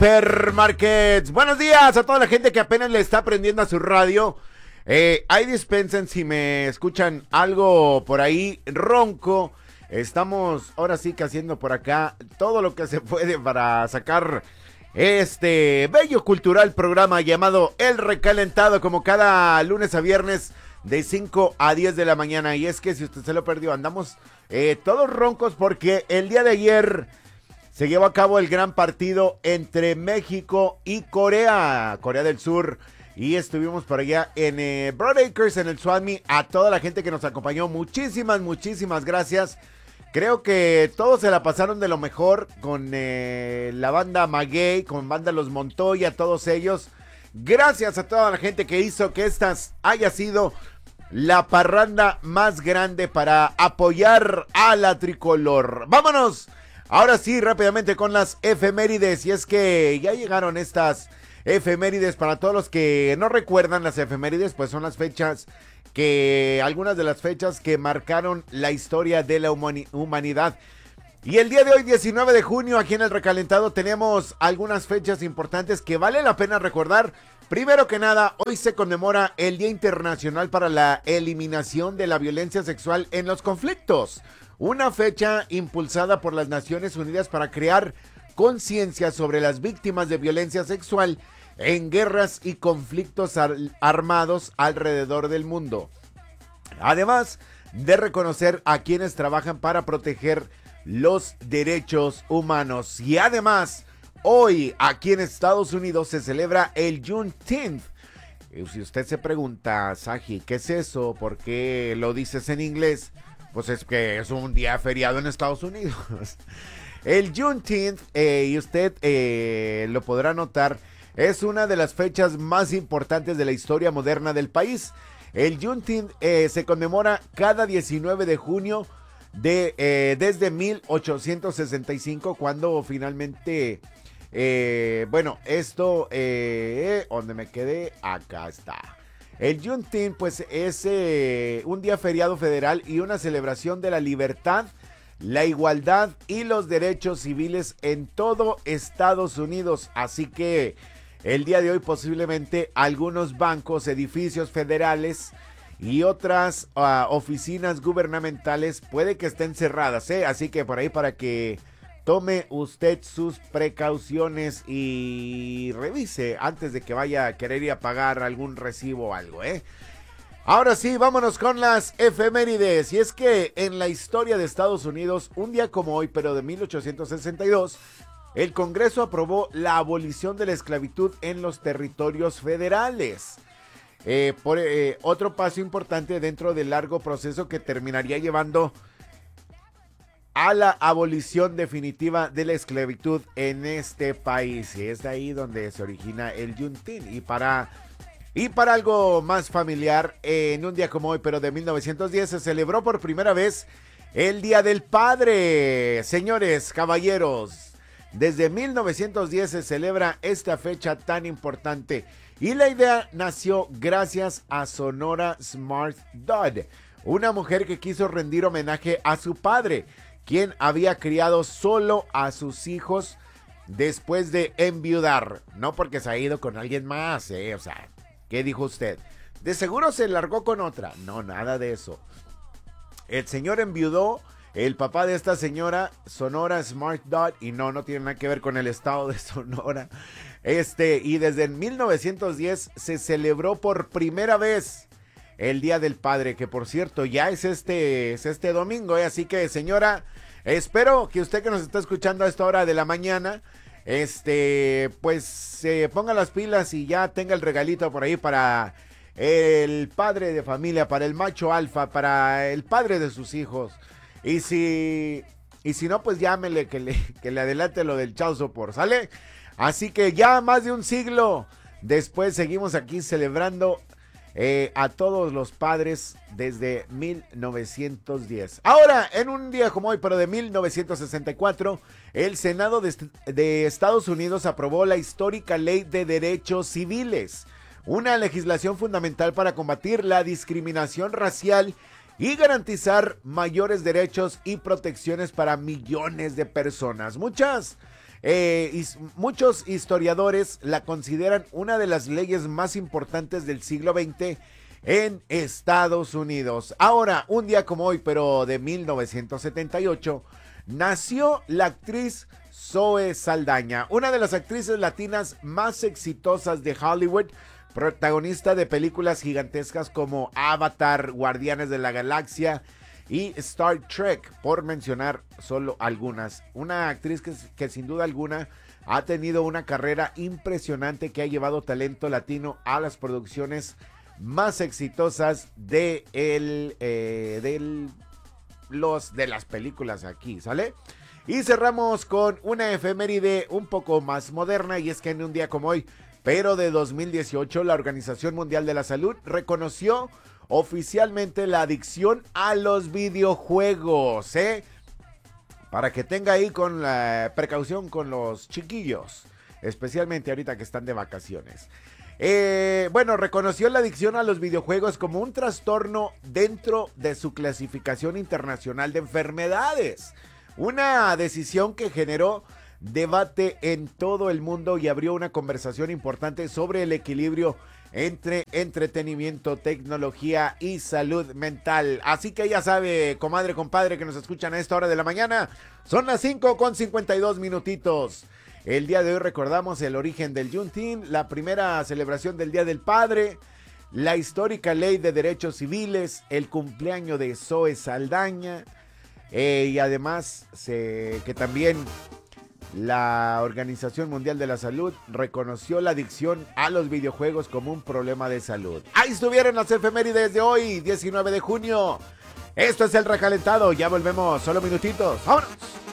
Supermarkets. Buenos días a toda la gente que apenas le está prendiendo a su radio. Ahí dispensen si me escuchan algo por ahí ronco. Estamos ahora sí que haciendo por acá todo lo que se puede para sacar este bello cultural programa llamado El Recalentado, como cada lunes a viernes de 5 a 10 de la mañana. Y es que si usted se lo perdió, andamos todos roncos porque el día de ayer se llevó a cabo el gran partido entre México y Corea del Sur. Y estuvimos por allá en Broadacres, en el Swami. A toda la gente que nos acompañó, muchísimas gracias. Creo que todos se la pasaron de lo mejor con la banda Maguey, con banda Los Montoya, todos ellos. Gracias a toda la gente que hizo que esta haya sido la parranda más grande para apoyar a la tricolor. ¡Vámonos! Ahora sí, rápidamente con las efemérides. Y es que ya llegaron estas efemérides. Para todos los que no recuerdan, las efemérides pues son las fechas algunas de las fechas que marcaron la historia de la humanidad. Y el día de hoy, 19 de junio, aquí en El Recalentado tenemos algunas fechas importantes que vale la pena recordar. Primero que nada, hoy se conmemora el Día Internacional para la Eliminación de la Violencia Sexual en los Conflictos. Una fecha impulsada por las Naciones Unidas para crear conciencia sobre las víctimas de violencia sexual en guerras y conflictos armados alrededor del mundo. Además de reconocer a quienes trabajan para proteger los derechos humanos. Y además, hoy aquí en Estados Unidos se celebra el Juneteenth. Si usted se pregunta, Saji, ¿qué es eso? ¿Por qué lo dices en inglés? Pues es que es un día feriado en Estados Unidos. El Juneteenth, y usted lo podrá notar, es una de las fechas más importantes de la historia moderna del país. El Juneteenth se conmemora cada 19 de junio desde 1865, cuando finalmente, ¿dónde me quedé? Acá está. El Juneteenth pues es un día feriado federal y una celebración de la libertad, la igualdad y los derechos civiles en todo Estados Unidos. Así que el día de hoy posiblemente algunos bancos, edificios federales y otras oficinas gubernamentales puede que estén cerradas, así que por ahí para que tome usted sus precauciones y revise antes de que vaya a querer ir a pagar algún recibo o algo, Ahora sí, vámonos con las efemérides. Y es que en la historia de Estados Unidos, un día como hoy, pero de 1862, el Congreso aprobó la abolición de la esclavitud en los territorios federales. Otro paso importante dentro del largo proceso que terminaría llevando a la abolición definitiva de la esclavitud en este país. Y es de ahí donde se origina el Juneteenth. Y para algo más familiar, en un día como hoy, pero de 1910, se celebró por primera vez el Día del Padre. Señores, caballeros, desde 1910 se celebra esta fecha tan importante. Y la idea nació gracias a Sonora Smart Dodd, una mujer que quiso rendir homenaje a su padre, quien había criado solo a sus hijos después de enviudar. No porque se ha ido con alguien más, o sea, ¿qué dijo usted? De seguro se largó con otra. No, nada de eso. El señor enviudó, el papá de esta señora, Sonora Smart Dodd, y no tiene nada que ver con el estado de Sonora. Y desde 1910 se celebró por primera vez el Día del Padre, que por cierto ya es este domingo, así que señora, espero que usted que nos está escuchando a esta hora de la mañana, pues se ponga las pilas y ya tenga el regalito por ahí para el padre de familia, para el macho alfa, para el padre de sus hijos. Y si no, pues llámele que le adelante lo del child support, ¿sale? Así que ya más de un siglo después seguimos aquí celebrando a todos los padres desde 1910. Ahora, en un día como hoy, pero de 1964, el Senado de Estados Unidos aprobó la histórica Ley de Derechos Civiles, una legislación fundamental para combatir la discriminación racial y garantizar mayores derechos y protecciones para millones de personas. Muchas Muchos historiadores la consideran una de las leyes más importantes del siglo XX en Estados Unidos. Ahora, un día como hoy, pero de 1978, nació la actriz Zoe Saldaña, una de las actrices latinas más exitosas de Hollywood, protagonista de películas gigantescas como Avatar, Guardianes de la Galaxia y Star Trek, por mencionar solo algunas. Una actriz que sin duda alguna ha tenido una carrera impresionante, que ha llevado talento latino a las producciones más exitosas de las películas aquí, ¿sale? Y cerramos con una efeméride un poco más moderna, y es que en un día como hoy, pero de 2018, la Organización Mundial de la Salud reconoció oficialmente la adicción a los videojuegos, para que tenga ahí con la precaución con los chiquillos, especialmente ahorita que están de vacaciones. Reconoció la adicción a los videojuegos como un trastorno dentro de su clasificación internacional de enfermedades. Una decisión que generó debate en todo el mundo y abrió una conversación importante sobre el equilibrio entre entretenimiento, tecnología y salud mental. Así que ya sabe, comadre, compadre, que nos escuchan a esta hora de la mañana, son las 5:52 minutitos. El día de hoy recordamos el origen del Juneteenth, la primera celebración del Día del Padre, la histórica ley de derechos civiles, el cumpleaños de Zoe Saldaña, y además que también la Organización Mundial de la Salud reconoció la adicción a los videojuegos como un problema de salud. Ahí estuvieron las efemérides de hoy, 19 de junio. Esto es El Recalentado, ya volvemos, solo minutitos. ¡Vámonos!